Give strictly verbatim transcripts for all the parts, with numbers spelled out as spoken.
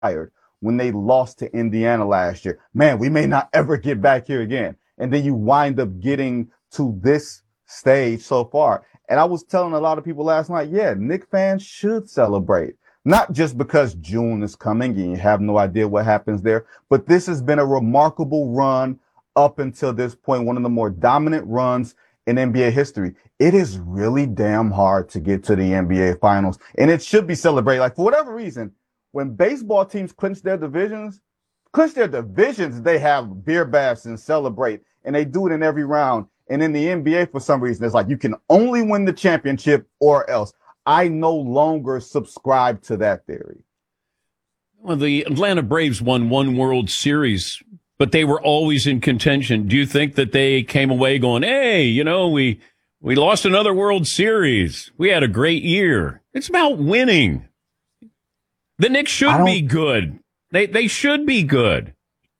when they lost to Indiana last year. Man, we may not ever get back here again. And then you wind up getting to this stage so far. And I was telling a lot of people last night, yeah, Knicks fans should celebrate. Not just because June is coming and you have no idea what happens there, but this has been a remarkable run up until this point, one of the more dominant runs in N B A history. It is really damn hard to get to the N B A finals, and it should be celebrated. Like, for whatever reason, when baseball teams clinch their divisions, clinch their divisions, they have beer baths and celebrate, and they do it in every round. And in the N B A, for some reason, it's like you can only win the championship or else. I no longer subscribe to that theory. Well, the Atlanta Braves won one World Series, but they were always in contention. Do you think that they came away going, hey, you know, we we lost another World Series. We had a great year. It's about winning. The Knicks should be good. They they should be good.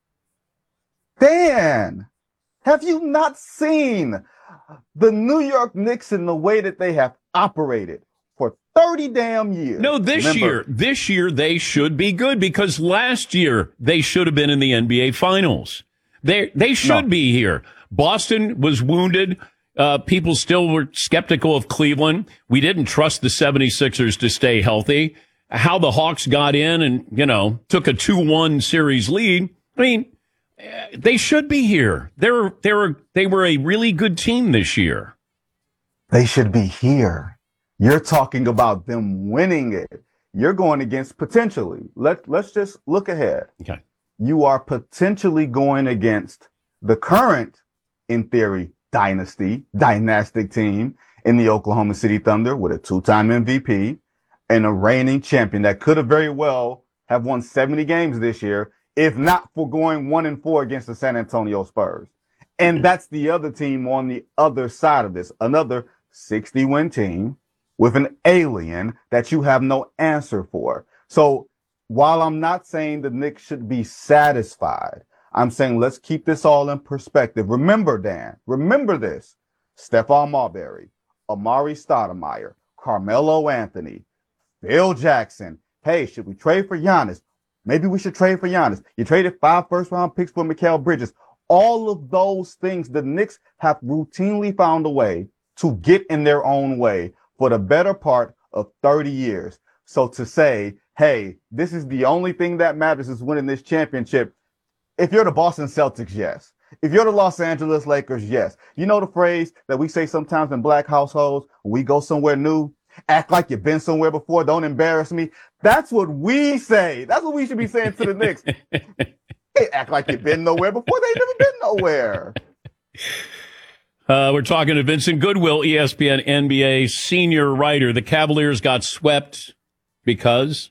Dan, have you not seen the New York Knicks in the way that they have operated for thirty damn years? No, this Remember, year, this year they should be good because last year they should have been in the N B A Finals. They they should No. be here. Boston was wounded. Uh, people still were skeptical of Cleveland. We didn't trust the seventy-sixers to stay healthy. How the Hawks got in and, you know, took a two one series lead. I mean, eh, they should be here. They're, they're, they were a really good team this year. They should be here. You're talking about them winning it. You're going against potentially. Let, let's just look ahead. Okay. You are potentially going against the current, in theory, dynasty, dynastic team in the Oklahoma City Thunder with a two-time M V P and a reigning champion that could have very well have won seventy games this year, if not for going one and four against the San Antonio Spurs. And that's the other team on the other side of this, another sixty win team with an alien that you have no answer for. So while I'm not saying the Knicks should be satisfied, I'm saying let's keep this all in perspective. Remember, Dan, remember this. Stephon Marbury, Amari Stoudemire, Carmelo Anthony, Phil Jackson. Hey, should we trade for Giannis? Maybe we should trade for Giannis. You traded five first-round picks for Mikal Bridges. All of those things, the Knicks have routinely found a way to get in their own way for the better part of thirty years. So to say, hey, this is the only thing that matters is winning this championship. If you're the Boston Celtics, yes. If you're the Los Angeles Lakers, yes. You know the phrase that we say sometimes in black households when we go somewhere new? Act like you've been somewhere before. Don't embarrass me. That's what we say. That's what we should be saying to the Knicks. Hey, act like you've been nowhere before. They've never been nowhere. Uh, we're talking to Vincent Goodwill, E S P N N B A senior writer. The Cavaliers got swept because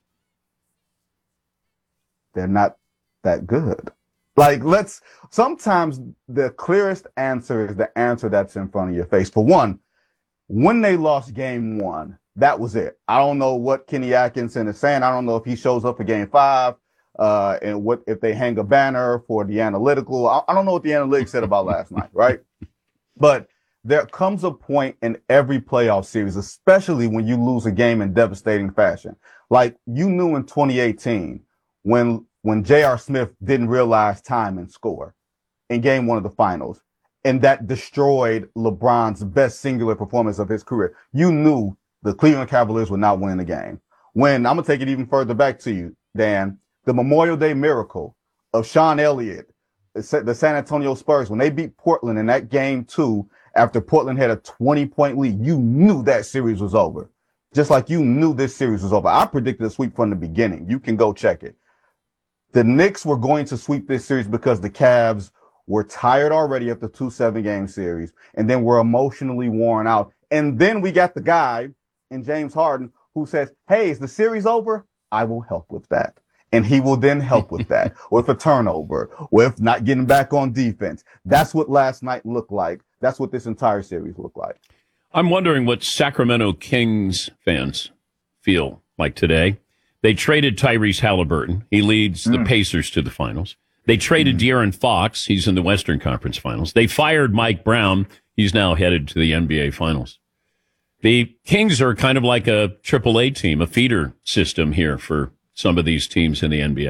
they're not that good. Like, let's, sometimes the clearest answer is the answer that's in front of your face. For one, when they lost game one, that was it. I don't know what Kenny Atkinson is saying. I don't know if he shows up for game five, uh, and what if they hang a banner for the analytical. I, I don't know what the analytics said about last night, right? But there comes a point in every playoff series, especially when you lose a game in devastating fashion. Like you knew in twenty eighteen when when J R. Smith didn't realize time and score in game one of the finals. And that destroyed LeBron's best singular performance of his career. You knew the Cleveland Cavaliers would not win the game. When, I'm going to take it even further back to you, Dan, the Memorial Day miracle of Sean Elliott, the San Antonio Spurs, when they beat Portland in that game two, after Portland had a twenty point lead, you knew that series was over. Just like you knew this series was over. I predicted a sweep from the beginning. You can go check it. The Knicks were going to sweep this series because the Cavs were tired already of the two seven game series, and then we're emotionally worn out. And then we got the guy in James Harden who says, hey, is the series over? I will help with that. And he will then help with that, with a turnover, with not getting back on defense. That's what last night looked like. That's what this entire series looked like. I'm wondering what Sacramento Kings fans feel like today. They traded Tyrese Halliburton. He leads the mm. Pacers to the finals. They traded mm. De'Aaron Fox. He's in the Western Conference Finals. They fired Mike Brown. He's now headed to the N B A Finals. The Kings are kind of like a triple A team, a feeder system here for some of these teams in the N B A.